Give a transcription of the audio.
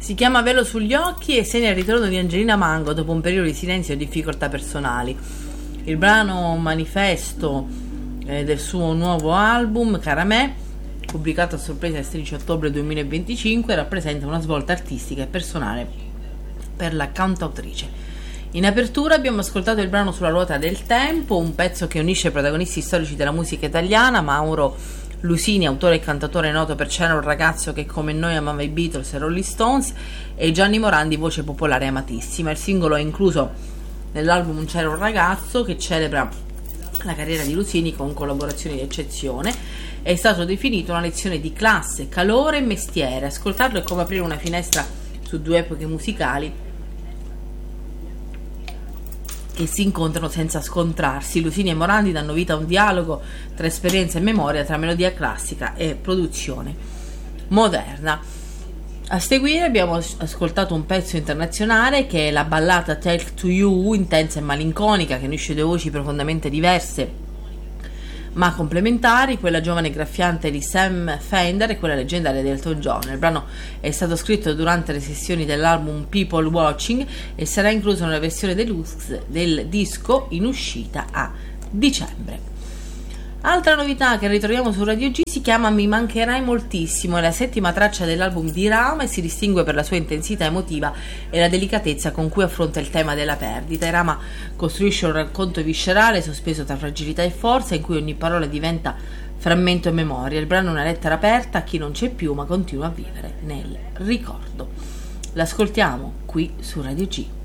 Si chiama Velo sugli occhi e segna il ritorno di Angelina Mango dopo un periodo di silenzio e difficoltà personali. Il brano manifesto del suo nuovo album Caramè, pubblicato a sorpresa il 16 ottobre 2025, rappresenta una svolta artistica e personale per la cantautrice. In apertura abbiamo ascoltato il brano Sulla ruota del tempo, un pezzo che unisce i protagonisti storici della musica italiana, Mauro Lusini, autore e cantatore noto per C'era un ragazzo che come noi amava i Beatles e Rolling Stones, e Gianni Morandi, voce popolare amatissima. Il singolo è incluso nell'album C'era un ragazzo, che celebra la carriera di Lusini con collaborazioni di eccezione. È stato definito una lezione di classe, calore e mestiere. Ascoltarlo è come aprire una finestra su due epoche musicali che si incontrano senza scontrarsi. Lusini e Morandi danno vita a un dialogo tra esperienza e memoria, tra melodia classica e produzione moderna. A seguire abbiamo ascoltato un pezzo internazionale che è la ballata Take to You, intensa e malinconica, che unisce due voci profondamente diverse ma complementari, quella giovane e graffiante di Sam Fender e quella leggendaria di Elton John. Il brano è stato scritto durante le sessioni dell'album People Watching e sarà incluso nella versione deluxe del disco in uscita a dicembre. Altra novità che ritroviamo su Radio G si chiama Mi mancherai moltissimo, è la settima traccia dell'album di Rama e si distingue per la sua intensità emotiva e la delicatezza con cui affronta il tema della perdita. Rama costruisce un racconto viscerale sospeso tra fragilità e forza, in cui ogni parola diventa frammento e memoria. Il brano è una lettera aperta a chi non c'è più ma continua a vivere nel ricordo. L'ascoltiamo qui su Radio G.